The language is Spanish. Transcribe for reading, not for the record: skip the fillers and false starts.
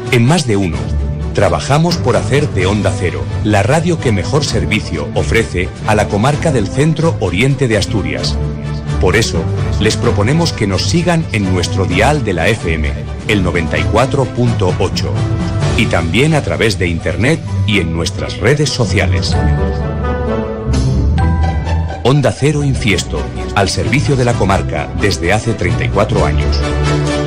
En Más de Uno, trabajamos por hacer de Onda Cero la radio que mejor servicio ofrece a la comarca del centro oriente de Asturias. Por eso, les proponemos que nos sigan en nuestro dial de la FM, el 94.8, y también a través de Internet y en nuestras redes sociales. Onda Cero Infiesto, al servicio de la comarca desde hace 34 años.